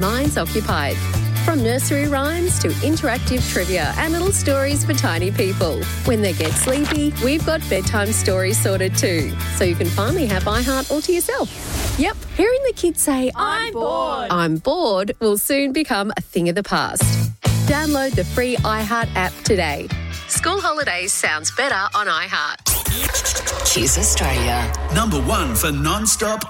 Minds occupied. From nursery rhymes to interactive trivia and little stories for tiny people. When they get sleepy, we've got bedtime stories sorted too. So you can finally have iHeart all to yourself. Yep, hearing the kids say, I'm bored. I'm bored will soon become a thing of the past. Download the free iHeart app today. School holidays sounds better on iHeart. Kiss Australia. Number 1 for non-stop